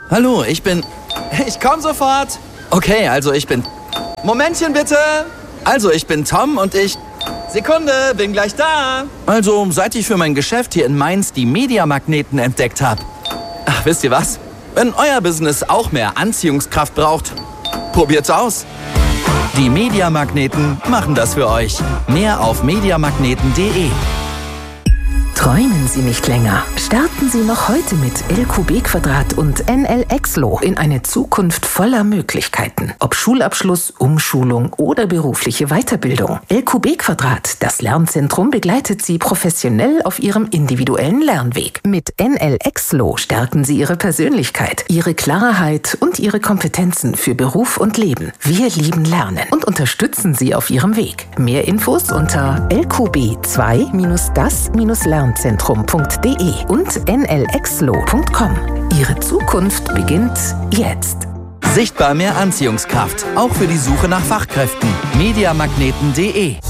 Hallo, ich bin... Ich komm sofort. Okay, also ich bin... Momentchen bitte. Also ich bin Tom und ich... Sekunde, bin gleich da. Also, seit ich für mein Geschäft hier in Mainz die Mediamagneten entdeckt habe. Ach, wisst ihr was? Wenn euer Business auch mehr Anziehungskraft braucht, probiert's aus. Die Mediamagneten machen das für euch. Mehr auf mediamagneten.de. Träumen Sie nicht länger. Starten Sie noch heute mit LQB² und NL-Exlo in eine Zukunft voller Möglichkeiten. Ob Schulabschluss, Umschulung oder berufliche Weiterbildung. LQB², das Lernzentrum, begleitet Sie professionell auf Ihrem individuellen Lernweg. Mit NL-Exlo stärken Sie Ihre Persönlichkeit, Ihre Klarheit und Ihre Kompetenzen für Beruf und Leben. Wir lieben Lernen und unterstützen Sie auf Ihrem Weg. Mehr Infos unter lqb2-das-lernen.de und nlexlo.com. Ihre Zukunft beginnt jetzt. Sichtbar mehr Anziehungskraft, auch für die Suche nach Fachkräften. mediamagneten.de